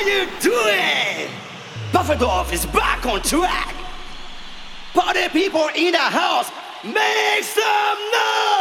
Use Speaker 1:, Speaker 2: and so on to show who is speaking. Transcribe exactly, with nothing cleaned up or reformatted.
Speaker 1: you doing? Buffendorf is back on track. Party people in the house, make some noise!